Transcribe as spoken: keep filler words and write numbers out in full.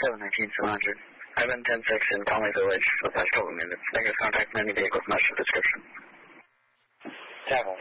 seven nineteen two hundred. Ivan ten six in Conway Village for the past couple of minutes. Negative contact, many vehicles, not your description. Seven.